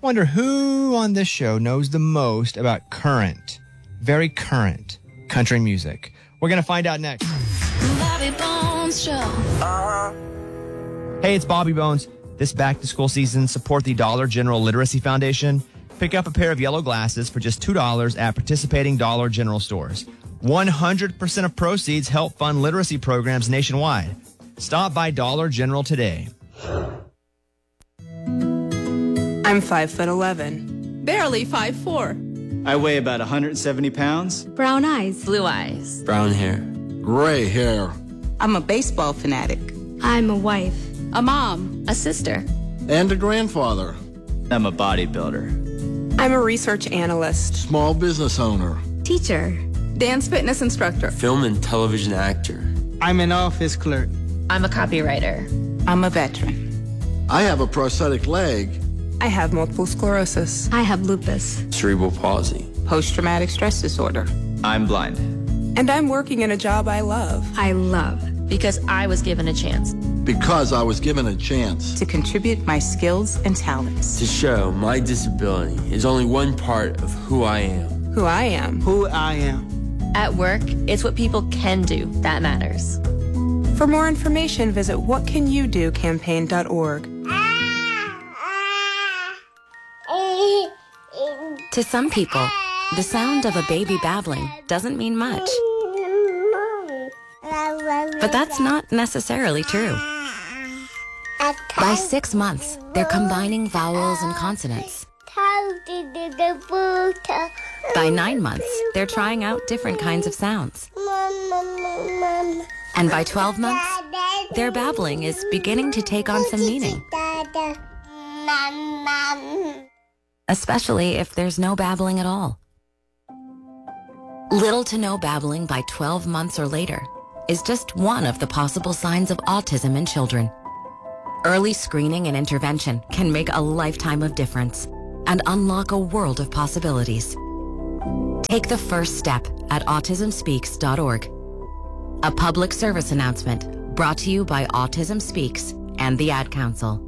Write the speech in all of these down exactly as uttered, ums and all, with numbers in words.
Wonder who on this show knows the most about current, very current country music. We're going to find out next. Bobby Bones Show. Uh-huh. Hey, it's Bobby Bones. This back-to-school season, support the Dollar General Literacy Foundation. Pick up a pair of yellow glasses for just two dollars at participating Dollar General stores. one hundred percent of proceeds help fund literacy programs nationwide. Stop by Dollar General today. I'm five foot eleven. Barely five foot four. I weigh about one hundred seventy pounds. Brown eyes. Blue eyes. Brown hair. Gray hair. I'm a baseball fanatic. I'm a wife. A mom. A sister. And a grandfather. I'm a bodybuilder. I'm a research analyst. Small business owner. Teacher. Dance fitness instructor. Film and television actor. I'm an office clerk. I'm a copywriter. I'm a veteran. I have a prosthetic leg. I have multiple sclerosis. I have lupus. Cerebral palsy. Post-traumatic stress disorder. I'm blind. And I'm working in a job I love. I love. Because I was given a chance. Because I was given a chance. To contribute my skills and talents. To show my disability is only one part of who I am. Who I am. Who I am. At work, it's what people can do that matters. For more information, visit what can you do campaign dot org. To some people, the sound of a baby babbling doesn't mean much. But that's not necessarily true. By six months, they're combining vowels and consonants. By nine months, they're trying out different kinds of sounds. And by twelve months, their babbling is beginning to take on some meaning. Especially if there's no babbling at all. Little to no babbling by twelve months or later is just one of the possible signs of autism in children. Early screening and intervention can make a lifetime of difference and unlock a world of possibilities. Take the first step at autism speaks dot org. A public service announcement brought to you by Autism Speaks and the Ad Council.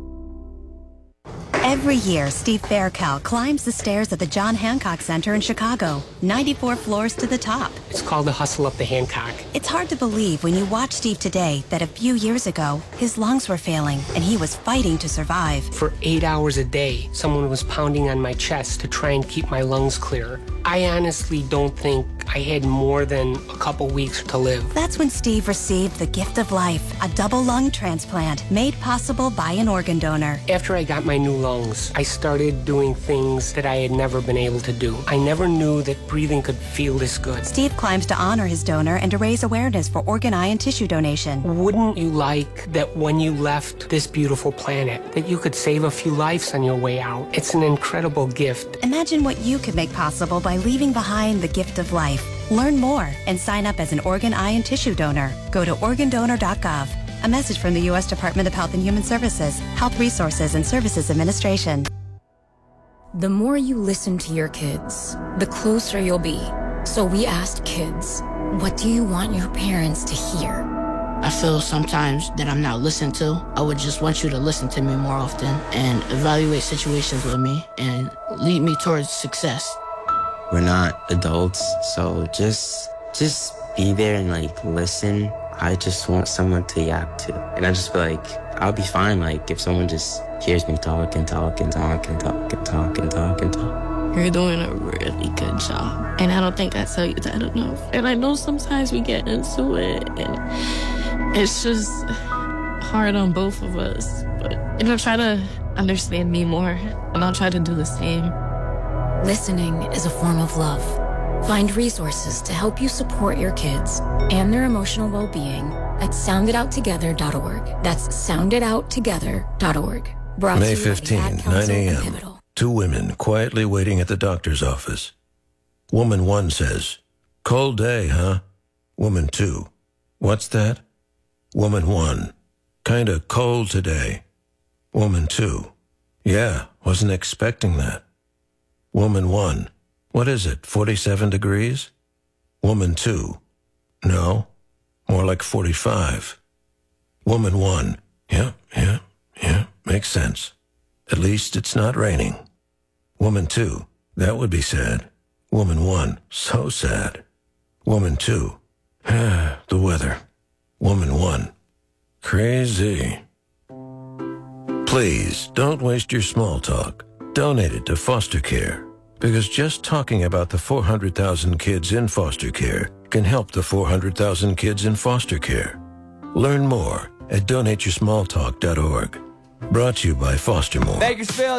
Every year, Steve Faircal climbs the stairs at the John Hancock Center in Chicago, ninety-four floors to the top. It's called the hustle up the Hancock. It's hard to believe when you watch Steve today that a few years ago, his lungs were failing and he was fighting to survive. For eight hours a day, someone was pounding on my chest to try and keep my lungs clear. I honestly don't think I had more than a couple weeks to live. That's when Steve received the gift of life, a double lung transplant made possible by an organ donor. After I got my new lungs, I started doing things that I had never been able to do. I never knew that breathing could feel this good. Steve climbs to honor his donor and to raise awareness for organ, eye, and tissue donation. Wouldn't you like that when you left this beautiful planet, that you could save a few lives on your way out? It's an incredible gift. Imagine what you could make possible by leaving behind the gift of life. Learn more and sign up as an organ, eye, and tissue donor. Go to organ donor dot gov. A message from the U S Department of Health and Human Services, Health Resources and Services Administration. The more you listen to your kids, the closer you'll be. So we asked kids, what do you want your parents to hear? I feel sometimes that I'm not listened to. I would just want you to listen to me more often and evaluate situations with me and lead me towards success. We're not adults, so just just be there and like listen. I just want someone to yap to. And I just feel like I'll be fine like if someone just hears me talk and talk and talk and talk and talk and talk and talk. You're doing a really good job. And I don't think I tell you that enough. And I know sometimes we get into it and it's just hard on both of us. But you know, try to understand me more and I'll try to do the same. Listening is a form of love. Find resources to help you support your kids and their emotional well-being at sound it out together dot org. That's sound it out together dot org. Brought May fifteenth, nine a.m. Two women quietly waiting at the doctor's office. Woman one says, "Cold day, huh?" Woman two, "What's that?" Woman one, "Kinda cold today." Woman two, "Yeah, wasn't expecting that." Woman one, "What is it, forty-seven degrees?" Woman two, "No, more like forty-five." Woman one, "Yeah, yeah, yeah, makes sense. At least it's not raining." Woman two, that would be sad. Woman one, so sad. Woman two, the weather. Woman one, crazy. Please don't waste your small talk. Donate it to foster care. Because just talking about the four hundred thousand kids in foster care can help the four hundred thousand kids in foster care. Learn more at donate your small talk dot org. Brought to you by Foster More. Bakersfield.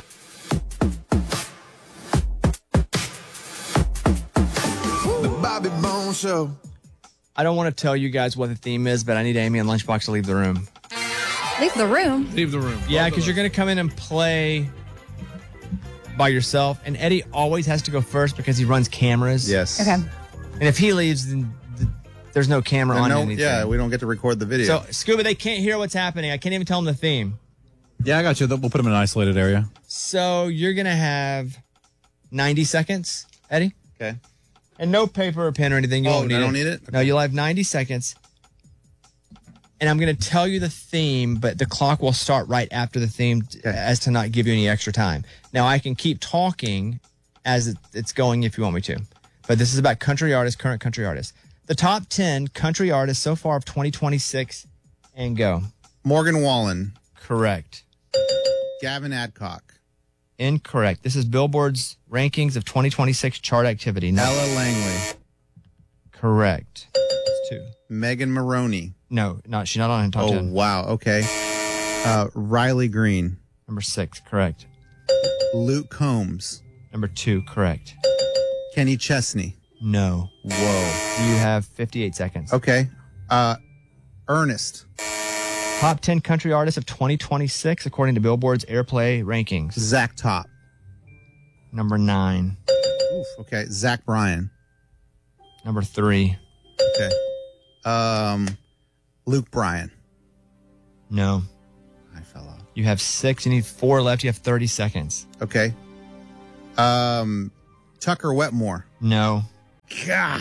The Bobby Bones Show. I don't want to tell you guys what the theme is, but I need Amy and Lunchbox to leave the room. Leave the room? Leave the room. Yeah, because you're going to come in and play by yourself, and Eddie always has to go first because he runs cameras. Yes. Okay. And if he leaves, then th- there's no camera And on no, anything. yeah, we don't get to record the video. So, Scuba, they can't hear what's happening. I can't even tell them the theme. Yeah, I got you. We'll put them in an isolated area. So you're going to have ninety seconds, Eddie. Okay. And no paper or pen or anything. You Oh, won't need I it. don't need it? No, you'll have ninety seconds. And I'm going to tell you the theme, but the clock will start right after the theme t- as to not give you any extra time. Now, I can keep talking as it, it's going if you want me to. But this is about country artists, current country artists. The top ten country artists so far of twenty twenty-six, and go. Morgan Wallen. Correct. Gavin Adcock. Incorrect. This is Billboard's rankings of twenty twenty-six chart activity. No. Ella Langley. Correct. That's two. Megan Maroney. No, not she's not on top Oh, ten. wow. Okay. Uh, Riley Green. Number six, correct. Luke Combs. Number two, correct. Kenny Chesney. No. Whoa. You have fifty-eight seconds. Okay. Uh, Ernest. Top ten country artists of twenty twenty-six according to Billboard's Airplay rankings. Zach Top. Number nine. Oof, okay. Zach Bryan. Number three. Okay. Um, Luke Bryan. No. I fell off. You have six. You need four left. You have thirty seconds. Okay. Um, Tucker Wetmore. No. God.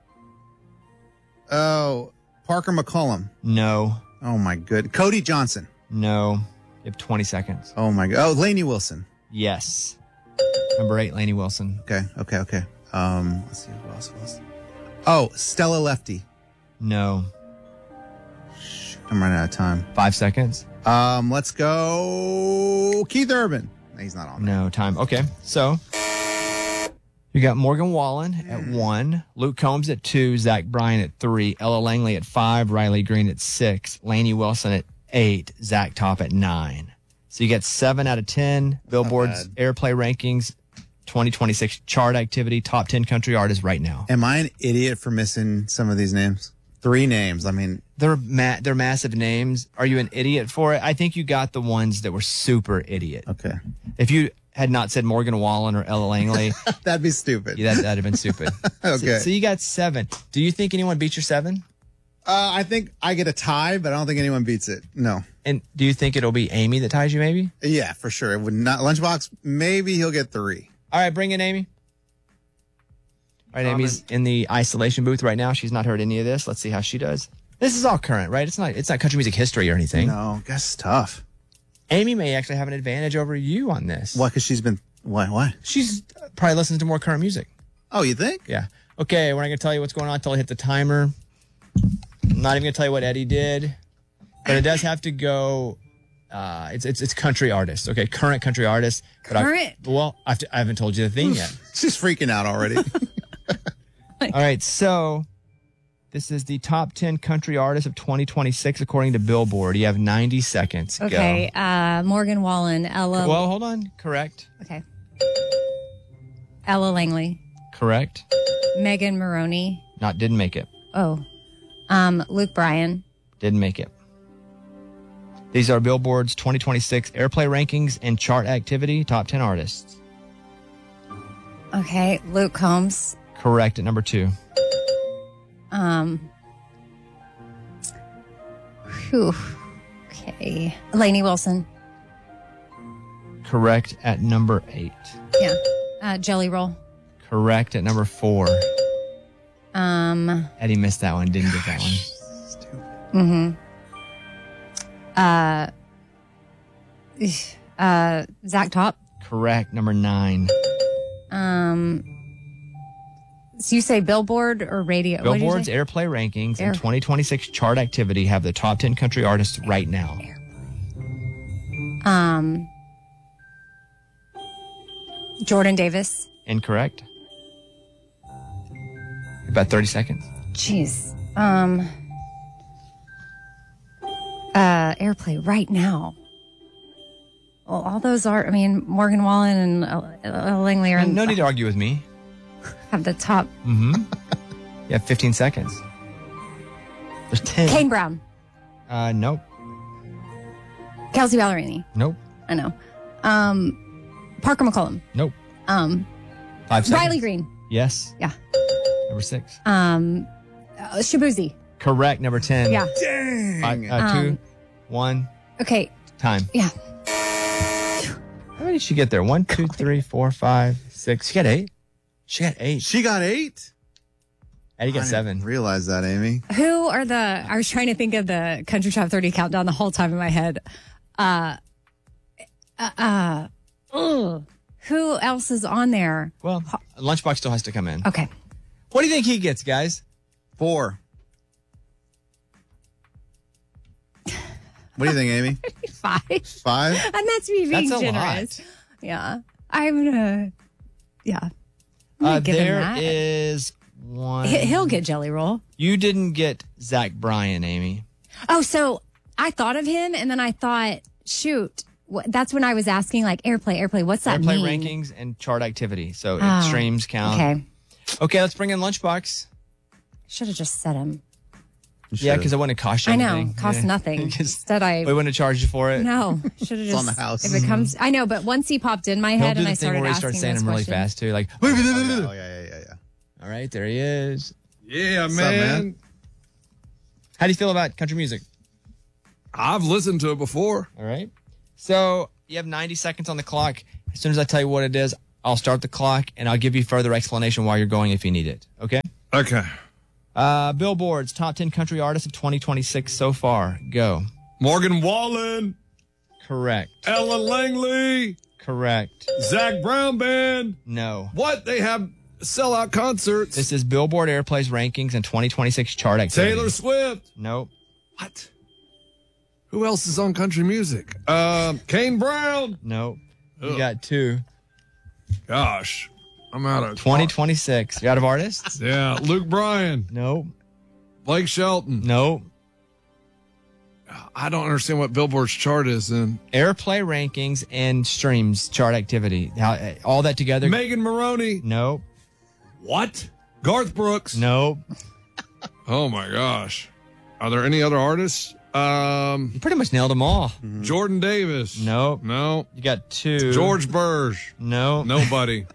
Oh, Parker McCollum. No. Oh my good. Cody Johnson. No. You have twenty seconds. Oh my god. Oh, Lainey Wilson. Yes. Number eight, Lainey Wilson. Okay. Okay. Okay. Um, let's see who else was. Oh, Stella Lefty. No. Shoot, I'm running out of time. Five seconds. Um, let's go. Keith Urban. He's not on there. No time. Okay. So you got Morgan Wallen at one, Luke Combs at two, Zach Bryan at three, Ella Langley at five, Riley Green at six, Lainey Wilson at eight, Zach Top at nine. So you get seven out of ten. Billboard's Airplay rankings, twenty twenty-six chart activity, top ten country artists right now. Am I an idiot for missing some of these names? Three names. I mean, They're ma- they're massive names. Are you an idiot for it? I think you got the ones that were super idiot. Okay. If you had not said Morgan Wallen or Ella Langley, that'd be stupid. Yeah, that, that'd have been stupid. Okay. So, so you got seven. Do you think anyone beat your seven? Uh, I think I get a tie, but I don't think anyone beats it. No. And do you think it'll be Amy that ties you? Maybe. Yeah, for sure. It would not. Lunchbox. Maybe he'll get three. All right, bring in Amy. All right, Amy's in the isolation booth right now. She's not heard any of this. Let's see how she does. This is all current, right? It's not. It's not country music history or anything. No, I guess it's tough. Amy may actually have an advantage over you on this. Why? Because she's been. Why? Why? She's probably listens to more current music. Oh, you think? Yeah. Okay, we're not gonna tell you what's going on until I hit the timer. I'm not even gonna tell you what Eddie did, but it does have to go. Uh, it's it's it's country artists. Okay, current country artists. But Current? I, well, I, have to, I haven't told you the thing yet. She's freaking out already. All right, so this is the top ten country artists of twenty twenty-six according to Billboard. You have ninety seconds. Okay. Uh, Morgan Wallen, Ella. Go. Well, hold on. Correct. Okay. Ella Langley, Correct. Megan Maroney. Not didn't make it. Oh. Um, Luke Bryan. Didn't make it. These are Billboard's twenty twenty-six Airplay rankings and chart activity, top ten artists. Okay. Luke Combs. Correct at number two. Um. Whew. Okay. Lainey Wilson. Correct at number eight. Yeah. Uh, Jelly Roll. Correct at number four. Um. Eddie missed that one, didn't get that one. Mm-hmm. Uh. Uh. Zach Top. Correct, number nine. Um, so you say Billboard or radio? What did you Billboard's say? airplay rankings Air- and twenty twenty-six chart activity have the top ten country artists right now. Um, Jordan Davis. Incorrect. About thirty seconds. Jeez. Um, uh, airplay right now. Well, all those are, I mean, Morgan Wallen and uh, uh, Langley are in No need to argue with me. have the top. Mm-hmm. You have fifteen seconds. There's ten. Kane Brown. Uh, nope. Kelsey Ballerini. Nope. I know. Um, Parker McCollum. Nope. Um, Five seconds. Riley Green. Yes. Yeah. Number six. Um, uh, Shabuzi. Correct. Number ten. Yeah. Dang. Five, uh, two, Um, one. Okay. Time. Yeah. How many did she get there? One, two, three, four, five, six. She got eight. She got eight. She got eight? Eddie got I seven. didn't realize that, Amy. Who are the? I was trying to think of the Country Top thirty countdown the whole time in my head. Uh, uh, uh ugh. Who else is on there? Well, Lunchbox still has to come in. Okay. What do you think he gets, guys? Four. What do you think, Amy? Five. Five? And that's me being That's a generous. Yeah. I'm gonna. Yeah. I'm gonna Uh, give him there that. is one. He- He'll get Jelly Roll. You didn't get Zach Bryan, Amy. Oh, so I thought of him, and then I thought, shoot, wh- that's when I was asking, like, airplay, airplay. What's that Airplay mean? rankings and chart activity. So Oh, it streams count. Okay. Okay, let's bring in Lunchbox. Should have just said him. Yeah, because it wouldn't cost you I know, anything. cost Yeah. nothing. Instead, I We wouldn't have charged you for it. no should have It's just on the house. If it comes, I know, but once he popped in my He'll head do and the I thing started where he asking starts saying those them really questions. fast too, like. Oh, yeah, yeah, yeah, yeah. All right, there he is. Yeah, What's man. up, man? How do you feel about country music? I've listened to it before. All right. So you have ninety seconds on the clock. As soon as I tell you what it is, I'll start the clock and I'll give you further explanation while you're going if you need it. Okay? Okay. Uh, Billboard's top ten country artists of twenty twenty-six so far. Go. Morgan Wallen. Correct. Ellen Langley. Correct. Zach Brown Band. No. What? They have sellout concerts. This is Billboard Airplays rankings and twenty twenty-six chart activity. Taylor Swift. Nope. What? Who else is on country music? Um, Kane Brown. Nope. You Ugh. got two. Gosh, I'm out of twenty twenty-six. You out of artists? Yeah, Luke Bryan. Nope. Blake Shelton. Nope. I don't understand what Billboard's chart is then. Airplay rankings and streams chart activity. How, all that together. Megan Maroney. Nope. What? Garth Brooks. Nope. Oh my gosh. Are there any other artists? Um, You pretty much nailed them all. Jordan Davis. Nope. No. You got two. George Burge. No. Nobody.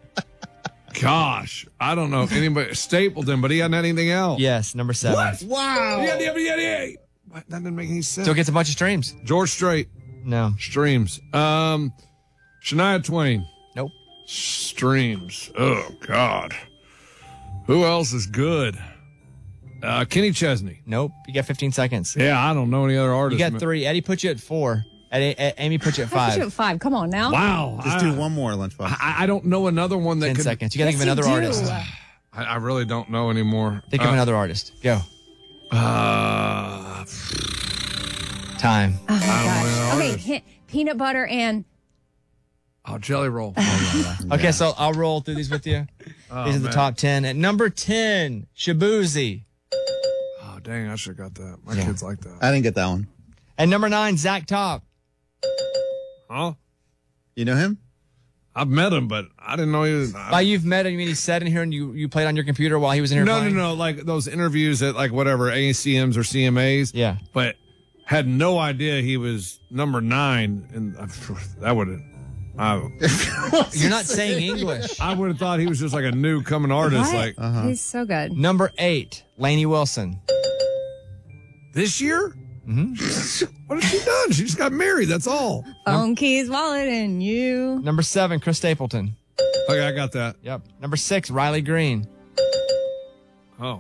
Gosh, I don't know if anybody. Stapleton, but he hadn't had anything else. Yes, number seven. What? Wow. Yeah, yeah, yeah, yeah. What? That didn't make any sense. Still gets a bunch of streams. George Strait. No. Streams. Um, Shania Twain. Nope. Streams. Oh, God. Who else is good? Uh, Kenny Chesney. Nope. You got fifteen seconds. Yeah, I don't know any other You artists. got man. three. Eddie put you at four. Eddie, A- Amy put you at I put you five. at five. Come on now. Wow. Just I, do one more, Lunchbox. I, I don't know another one that Ten could. seconds. You got to Yes, think of you another do. artist. I, I really don't know anymore. Think uh, of another artist. Go. Uh, Time. Oh my I don't know gosh. any Okay, artists. hint, peanut butter and oh, Jelly Roll. Okay, so I'll roll through these with you. Oh, These are the man. top ten. At number ten, Shabuzi. Oh, dang, I should have got that. My Yeah. kids like that. I didn't get that one. At number nine, Zach Top. Huh? You know him? I've met him, but I didn't know he was. By you've met him, you mean he sat in here and you, you played on your computer while he was in here No, no, playing? no. Like those interviews at like whatever A C Ms or C M As. Yeah. But had no idea he was number nine, and that would have. I, You're not saying English. I would have thought he was just like a new coming artist. what? Like Uh-huh. He's so good. Number eight, Lainey Wilson. this year, Mm-hmm. what has she done? She just got married. That's all. Phone, keys, wallet, and you. Number seven, Chris Stapleton. Okay, I got that. Yep. Number six, Riley Green. Oh,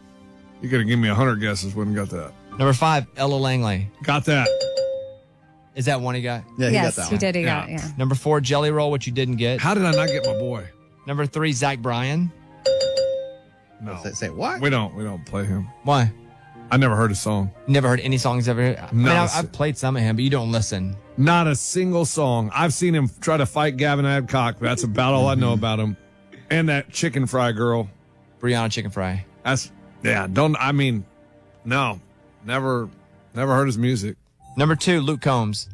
you could have given me a hundred guesses. Wouldn't got that. Number five, Ella Langley. Got that. Is that one he got? Yeah, he yes, got that he one. did. He Yeah. got yeah. Number four, Jelly Roll, what you didn't get. How did I not get my boy? Number three, Zach Bryan. No. Say, say what? We don't. We don't play him. Why? I never heard a song. Never heard any songs ever. I mean, No, I've, it's- I've played some of him, but you don't listen. Not a single song. I've seen him try to fight Gavin Adcock. That's about all I know about him. And that chicken fry girl. Brianna Chicken Fry. That's yeah. Don't I mean? No, never, never heard his music. Number two, Luke Combs.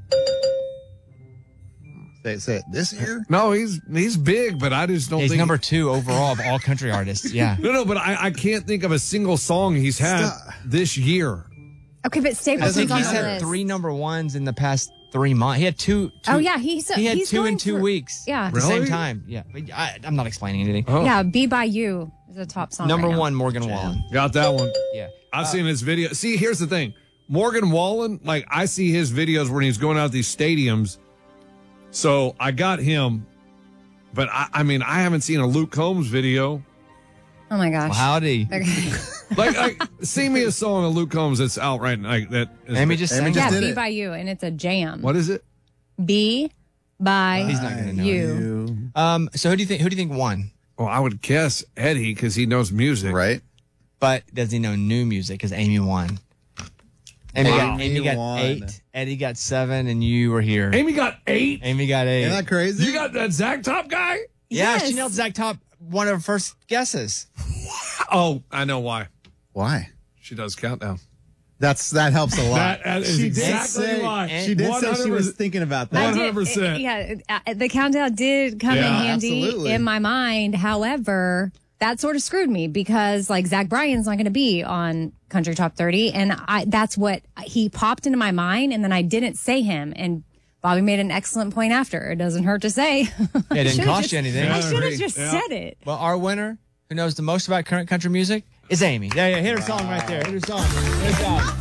Say, say it this year? No, he's he's big, but I just don't He's think number two overall of all country artists. Yeah. No, no, but I, I can't think of a single song he's had Stop. this year. Okay, but I Stapleton's think on he's the had list. three number ones in the past three months. He had two. two Oh yeah, he's he had he's two going in two for- weeks. Yeah, At the same Really? time. Yeah. But I, I'm not explaining anything. Oh. yeah. "Be by You" is a top song. Number right now. one, Morgan Wallen. Got that one. Yeah. I've seen his video. See, here's the thing. Morgan Wallen, like I see his videos when he's going out these stadiums. So I got him, but I, I mean, I haven't seen a Luke Combs video. Oh my gosh. Well, howdy. Okay. Like, like sing me a song of Luke Combs that's out right now. Like, that is, Amy just Amy sang just yeah, did "Be it. by You," and it's a jam. What is it? Be by He's not gonna know you. Um. So who do you think? Who do you think won? Well, I would guess Eddie because he knows music. Right? But does he know new music? Because Amy won. Amy got Amy Amy got won. eight. Eddie got seven, and you were here. Amy got eight. Amy got eight. Isn't that crazy? You got that Zach Top guy? yeah, Yes. she nailed Zach Top. One of her first guesses. Oh, I know why. Why? She does countdown. That's that helps a lot. That- that is she exactly did say, why. She did say she was one hundred percent thinking about I that. one did- hundred percent. Yeah, uh, the countdown did come Yeah, in handy absolutely. in my mind. However, that sort of screwed me because like Zach Bryan's not going to be on Country Top thirty, and I that's what he popped into my mind, and then I didn't say him. And Bobby made an excellent point after. It doesn't hurt to say. It didn't Should've cost just- you anything. I Yeah, I should have agree. just Yeah. said it. Well, our winner, who knows the most about current country music, is Amy. Yeah, yeah. Hit her song right there. Hit her song. Good job.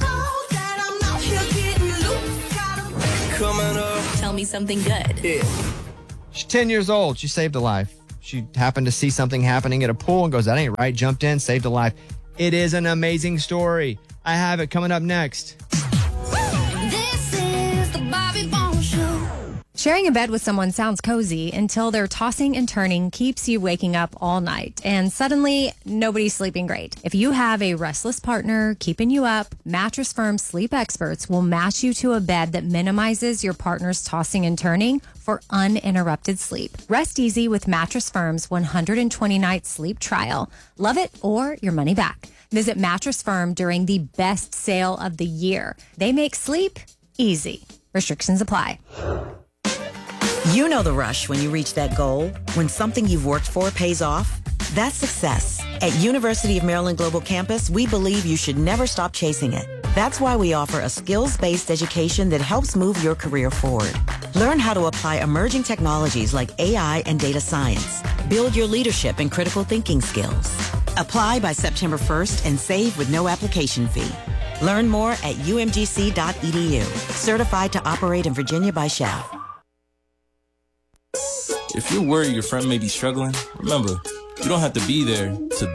Tell me something good. She's ten years old. She saved a life. She happened to see something happening at a pool and goes, that ain't right. Jumped in, saved a life. It is an amazing story. I have it coming up next. This is the Bobby Bones Show. Sharing a bed with someone sounds cozy until their tossing and turning keeps you waking up all night. And suddenly, nobody's sleeping great. If you have a restless partner keeping you up, Mattress Firm's sleep experts will match you to a bed that minimizes your partner's tossing and turning for uninterrupted sleep. Rest easy with Mattress Firm's one hundred twenty night sleep trial. Love it or your money back. Visit Mattress Firm during the best sale of the year. They make sleep easy. Restrictions apply. You know the rush when you reach that goal, when something you've worked for pays off. That's success. At University of Maryland Global Campus, we believe you should never stop chasing it. That's why we offer a skills-based education that helps move your career forward. Learn how to apply emerging technologies like A I and data science. Build your leadership and critical thinking skills. Apply by September first and save with no application fee. Learn more at u m g c dot e d u. Certified to operate in Virginia by S H A F. If you're worried your friend may be struggling, remember, you don't have to be there to